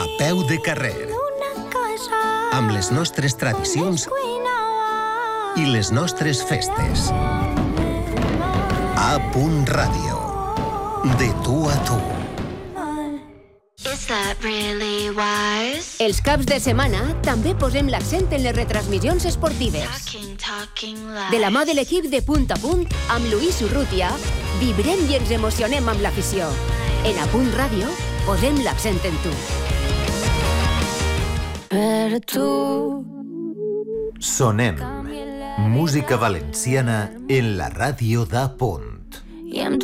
A peu de carrer, amb les nostres tradicions i les nostres festes. A Punt Ràdio, de tu a tu. Els caps de setmana també posem l'accent en les retransmissions esportives. De la mà de l'equip de Punt a Punt, amb Luis Urrutia, vibrem i ens emocionem amb l'afició. En A Punt Ràdio, posem l'accent en tu. Per tu. Sonem. Música valenciana en la ràdio d'A Punt.